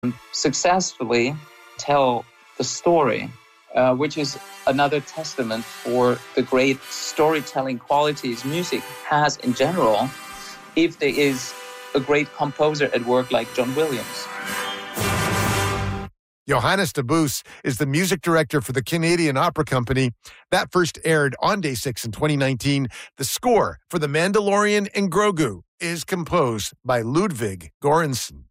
successfully tell the story, which is another testament for the great storytelling qualities music has in general, if there is a great composer at work like John Williams. Johannes de Boos is the music director for the Canadian Opera Company. That first aired on Day 6 in 2019. The score for The Mandalorian and Grogu is composed by Ludwig Göransson.